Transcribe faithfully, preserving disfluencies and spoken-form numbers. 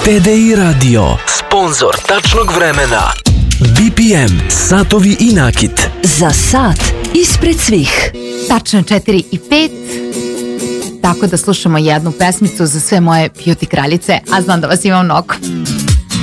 T D I Radio, sponzor tačnog vremena. B P M, satovi i nakit. Za sat ispred svih. Tačno četiri i pet. Tako da slušamo jednu pesmicu za sve moje beauty kraljice, a znam da vas imam mnogo.